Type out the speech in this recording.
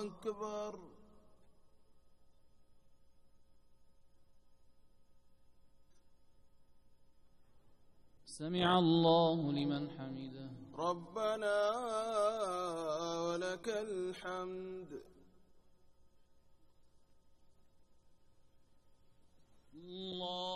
أكبر. سمع الله لمن حمده. ربنا ولك الحمد. الله